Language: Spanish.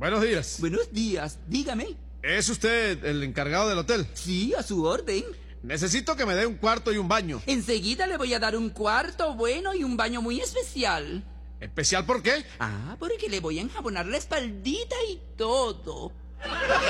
Buenos días. Buenos días, dígame. ¿Es usted el encargado del hotel? Sí, a su orden. Necesito que me dé un cuarto y un baño. Enseguida le voy a dar un cuarto bueno y un baño muy especial. ¿Especial por qué? Ah, porque le voy a enjabonar la espaldita y todo.